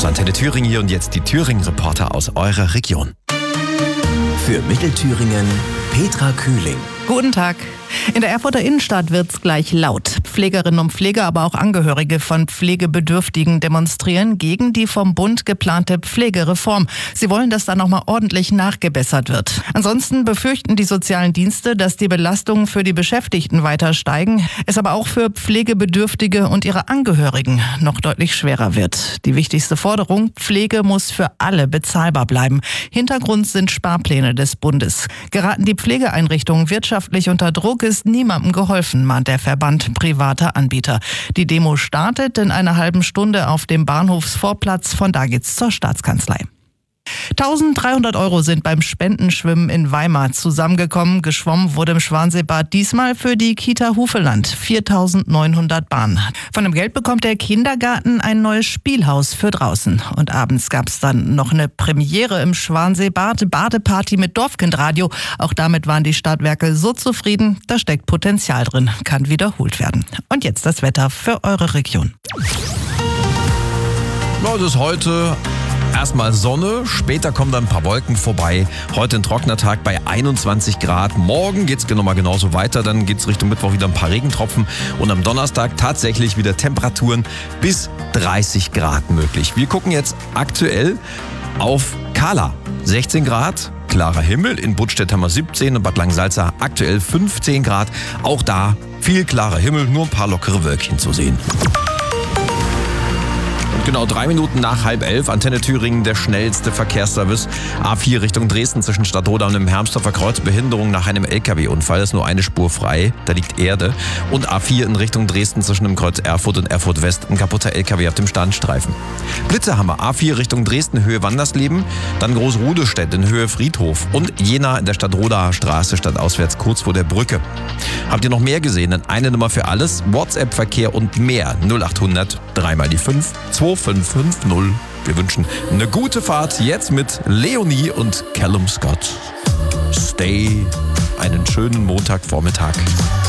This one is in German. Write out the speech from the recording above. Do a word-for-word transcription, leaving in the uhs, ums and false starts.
aus Antenne Thüringen hier und jetzt die Thüringen-Reporter aus eurer Region. Für Mittelthüringen Petra Kühling. Guten Tag. In der Erfurter Innenstadt wird's gleich laut. Pflegerinnen und Pfleger, aber auch Angehörige von Pflegebedürftigen demonstrieren gegen die vom Bund geplante Pflegereform. Sie wollen, dass da nochmal ordentlich nachgebessert wird. Ansonsten befürchten die sozialen Dienste, dass die Belastungen für die Beschäftigten weiter steigen, es aber auch für Pflegebedürftige und ihre Angehörigen noch deutlich schwerer wird. Die wichtigste Forderung: Pflege muss für alle bezahlbar bleiben. Hintergrund sind Sparpläne des Bundes. Geraten die Pflegeeinrichtungen wirtschaftlich unter Druck, ist niemandem geholfen, mahnt der Verband privater Anbieter. Die Demo startet in einer halben Stunde auf dem Bahnhofsvorplatz. Von da geht's zur Staatskanzlei. eintausenddreihundert Euro sind beim Spendenschwimmen in Weimar zusammengekommen. Geschwommen wurde im Schwanseebad diesmal für die Kita Hufeland. viertausendneunhundert Bahnen. Von dem Geld bekommt der Kindergarten ein neues Spielhaus für draußen. Und abends gab es dann noch eine Premiere im Schwanseebad. Badeparty mit Dorfkindradio. Auch damit waren die Stadtwerke so zufrieden. Da steckt Potenzial drin. Kann wiederholt werden. Und jetzt das Wetter für eure Region. Ja, es ist heute erstmal Sonne, später kommen dann ein paar Wolken vorbei. Heute ein trockener Tag bei einundzwanzig Grad. Morgen geht's nochmal genauso weiter, dann geht's Richtung Mittwoch wieder ein paar Regentropfen. Und am Donnerstag tatsächlich wieder Temperaturen bis dreißig Grad möglich. Wir gucken jetzt aktuell auf Kahla. sechzehn Grad, klarer Himmel. In Budstedt haben wir siebzehn und Bad Langensalza aktuell fünfzehn Grad. Auch da viel klarer Himmel, nur ein paar lockere Wölkchen zu sehen. Genau, drei Minuten nach halb elf, Antenne Thüringen, der schnellste Verkehrsservice. A vier Richtung Dresden zwischen Stadtroda und dem Hermsdorfer Kreuz. Behinderung nach einem L K W-Unfall, ist nur eine Spur frei, da liegt Erde. Und A vier in Richtung Dresden zwischen dem Kreuz Erfurt und Erfurt West, ein kaputter L K W auf dem Standstreifen. Blitze haben wir, A vier Richtung Dresden, Höhe Wandersleben, dann Großrudestädt in Höhe Friedhof und Jena in der Stadtrodaer Straße stadtauswärts kurz vor der Brücke. Habt ihr noch mehr gesehen? Dann eine Nummer für alles, WhatsApp-Verkehr und mehr. null achthundert, dreimal die fünf, zwei fünf fünf null. Wir wünschen eine gute Fahrt jetzt mit Leonie und Callum Scott. Stay, einen schönen Montagvormittag.